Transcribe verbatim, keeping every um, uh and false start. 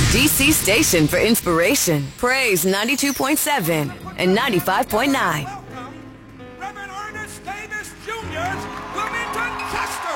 D C station for inspiration. Praise ninety-two point seven and ninety-five point nine. Welcome, Reverend Ernest Davis Junior's Wilmington Justice.